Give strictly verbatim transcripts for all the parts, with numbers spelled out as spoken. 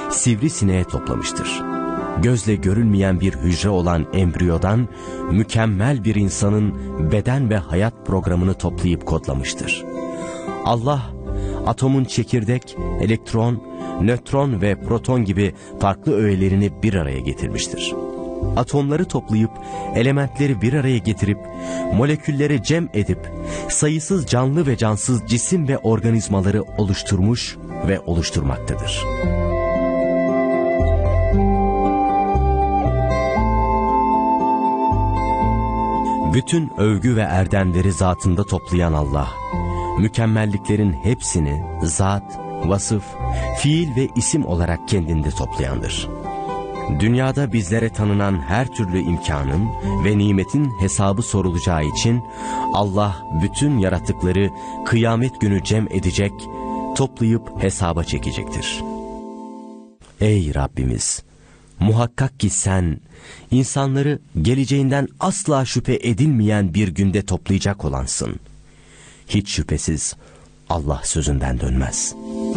sivrisineğe toplamıştır. Gözle görülmeyen bir hücre olan embriyodan mükemmel bir insanın beden ve hayat programını toplayıp kodlamıştır. Allah, atomun çekirdek, elektron, nötron ve proton gibi farklı öğelerini bir araya getirmiştir. Atomları toplayıp, elementleri bir araya getirip, molekülleri cem edip, sayısız canlı ve cansız cisim ve organizmaları oluşturmuş ve oluşturmaktadır. Bütün övgü ve erdemleri zatında toplayan Allah, mükemmelliklerin hepsini zat, vasıf, fiil ve isim olarak kendinde toplayandır. Dünyada bizlere tanınan her türlü imkanın ve nimetin hesabı sorulacağı için Allah bütün yaratıkları kıyamet günü cem edecek, toplayıp hesaba çekecektir. Ey Rabbimiz! Muhakkak ki sen, insanları geleceğinden asla şüphe edilmeyen bir günde toplayacak olansın. Hiç şüphesiz Allah sözünden dönmez.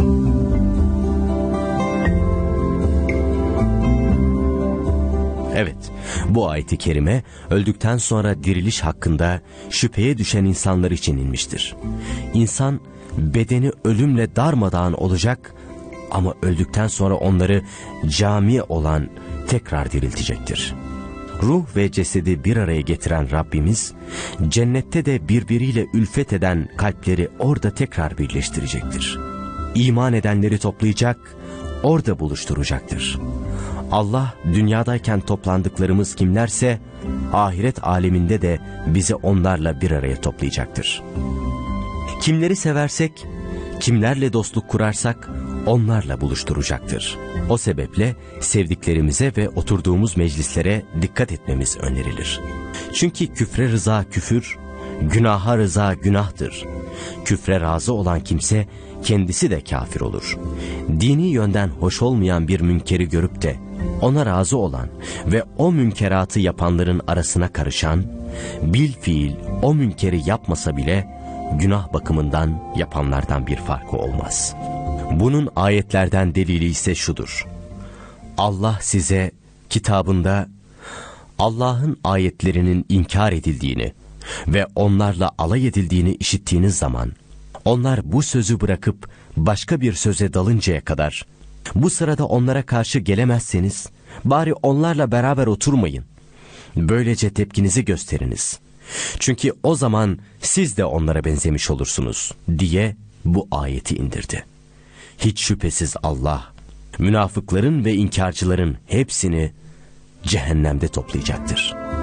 Evet, bu ayet-i kerime öldükten sonra diriliş hakkında şüpheye düşen insanlar için inmiştir. İnsan bedeni ölümle darmadağın olacak ama öldükten sonra onları cami olan tekrar diriltecektir. Ruh ve cesedi bir araya getiren Rabbimiz, cennette de birbiriyle ülfet eden kalpleri orada tekrar birleştirecektir. İman edenleri toplayacak, orada buluşturacaktır. Allah dünyadayken toplandıklarımız kimlerse, ahiret aleminde de bizi onlarla bir araya toplayacaktır. Kimleri seversek, kimlerle dostluk kurarsak, onlarla buluşturacaktır. O sebeple sevdiklerimize ve oturduğumuz meclislere dikkat etmemiz önerilir. Çünkü küfre rıza küfür, günaha rıza günahtır. Küfre razı olan kimse kendisi de kafir olur. Dini yönden hoş olmayan bir münkeri görüp de ona razı olan ve o münkeratı yapanların arasına karışan, bil fiil o münkeri yapmasa bile günah bakımından yapanlardan bir farkı olmaz. Bunun ayetlerden delili ise şudur: Allah size kitabında Allah'ın ayetlerinin inkar edildiğini ve onlarla alay edildiğini işittiğiniz zaman, onlar bu sözü bırakıp başka bir söze dalıncaya kadar, bu sırada onlara karşı gelemezseniz, bari onlarla beraber oturmayın. Böylece tepkinizi gösteriniz. Çünkü o zaman siz de onlara benzemiş olursunuz diye bu ayeti indirdi. Hiç şüphesiz Allah, münafıkların ve inkarcıların hepsini cehennemde toplayacaktır.